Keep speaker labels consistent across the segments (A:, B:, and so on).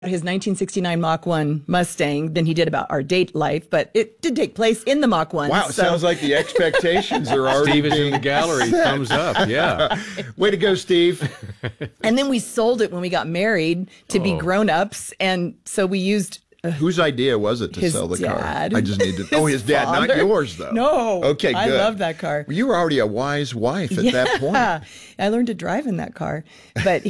A: his 1969 Mach 1 Mustang than he did about our date life, but it did take place in the Mach 1.
B: Wow,
A: so.
B: Sounds like the expectations are already
C: Steve is
B: being
C: in the gallery.
B: set.
C: Thumbs up. Yeah.
B: Way to go, Steve.
A: And then we sold it when we got married to be grown-ups, and so we used...
B: Whose idea was it to
A: His
B: sell the car?
A: dad.
B: I just need to... Oh, his dad, not
A: father.
B: yours, though.
A: No.
B: Okay, good.
A: I love that car.
B: You were already a wise wife at that point.
A: Yeah, I learned to drive in that car. But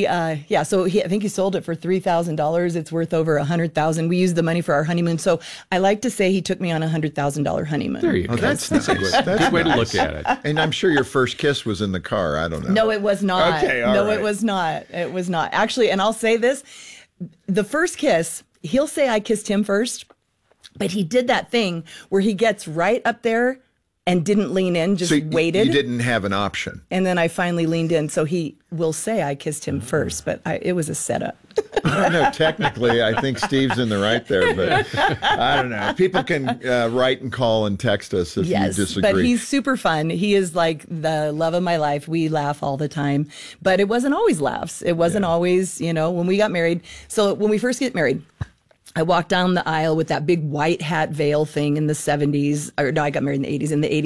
A: so I think he sold it for $3,000. It's worth over $100,000. We used the money for our honeymoon. So I like to say he took me on a $100,000 honeymoon.
C: There you go.
B: That's
C: That's a
B: nice.
C: good,
B: That's
C: good way to
B: nice.
C: look at it.
B: And I'm sure your first kiss was in the car. I don't know.
A: No, it was not.
B: Okay, all
A: no,
B: right.
A: it was not. It was not. Actually, and I'll say this, the first kiss, he'll say I kissed him first, but he did that thing where he gets right up there and didn't lean in, just
B: So
A: waited.
B: you didn't have an option.
A: And then I finally leaned in. So he will say I kissed him first, but it was a setup.
B: I don't know. Technically, I think Steve's in the right there, but I don't know. People can write and call and text us if you disagree.
A: But he's super fun. He is like the love of my life. We laugh all the time, but it wasn't always laughs. It wasn't always, when we got married. So when we first get married, I walked down the aisle with that big white hat veil thing in the 70s. Or no, I got married in the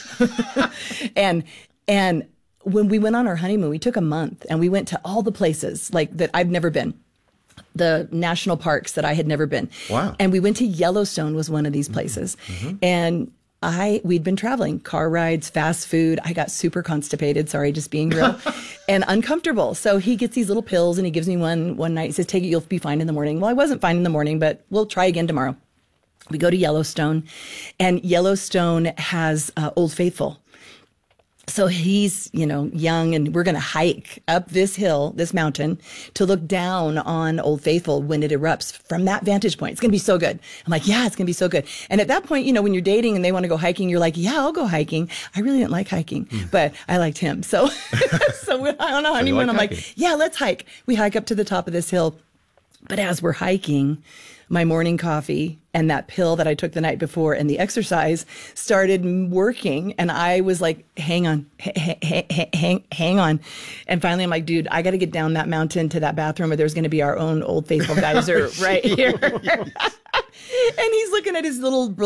A: 80s. and when we went on our honeymoon, we took a month and we went to all the places like that I've never been. The national parks that I had never been.
B: Wow.
A: And we went to Yellowstone was one of these places. Mm-hmm. And we'd been traveling, car rides, fast food. I got super constipated, sorry, just being real, and uncomfortable. So he gets these little pills and he gives me one night. He says, take it, you'll be fine in the morning. Well, I wasn't fine in the morning, but we'll try again tomorrow. We go to Yellowstone, and Yellowstone has Old Faithful. So he's, young, and we're going to hike up this mountain to look down on Old Faithful when it erupts from that vantage point. It's going to be so good. I'm like, yeah, it's going to be so good. And at that point, when you're dating and they want to go hiking, you're like, yeah, I'll go hiking. I really didn't like hiking, but I liked him. So, on a honeymoon, I'm
C: hiking.
A: like, yeah, let's hike. We hike up to the top of this hill. But as we're hiking, my morning coffee and that pill that I took the night before and the exercise started working. And I was like, hang on. And finally, I'm like, dude, I got to get down that mountain to that bathroom where there's going to be our own Old Faithful geyser right here. And he's looking at his little